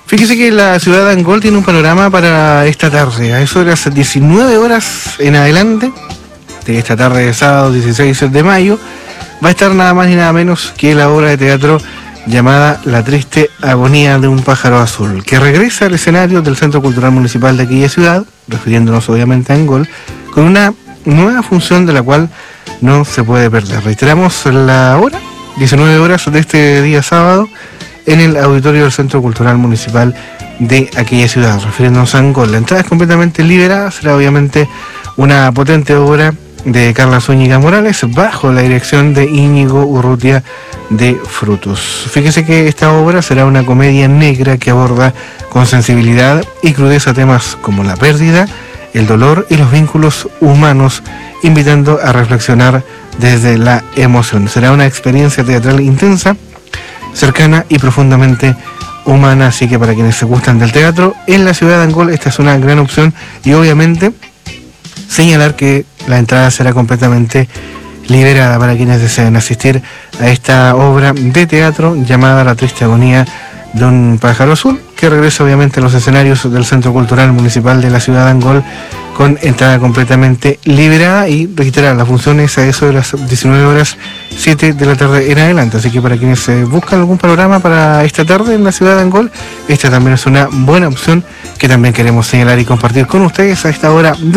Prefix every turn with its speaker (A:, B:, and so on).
A: Fíjese que la ciudad de Angol tiene un panorama para esta tarde. A eso de las 19 horas en adelante, de esta tarde de sábado 16 de mayo, va a estar nada más ni nada menos que la obra de teatro llamada La triste agonía de un pájaro azul, que regresa al escenario del Centro Cultural Municipal de aquella ciudad, refiriéndonos obviamente a Angol, con una nueva función de la cual no se puede perder. Reiteramos la hora, 19 horas de este día sábado, en el auditorio del Centro Cultural Municipal de aquella ciudad, refiriéndonos a Angol. La entrada es completamente liberada, será obviamente una potente obra de Carla Zúñiga Morales bajo la dirección de Íñigo Urrutia de Frutos. Fíjese que esta obra será una comedia negra que aborda con sensibilidad y crudeza temas como la pérdida, el dolor y los vínculos humanos, invitando a reflexionar desde la emoción. Será una experiencia teatral intensa, cercana y profundamente humana, así que para quienes se gustan del teatro en la ciudad de Angol, esta es una gran opción. Y obviamente señalar que la entrada será completamente liberada para quienes deseen asistir a esta obra de teatro llamada La triste agonía de un pájaro azul, que regresa obviamente a los escenarios del Centro Cultural Municipal de la ciudad de Angol con entrada completamente liberada. Y reiterar, la función es a eso de las 19 horas 7 de la tarde en adelante, así que para quienes buscan algún panorama para esta tarde en la ciudad de Angol, esta también es una buena opción que también queremos señalar y compartir con ustedes a esta hora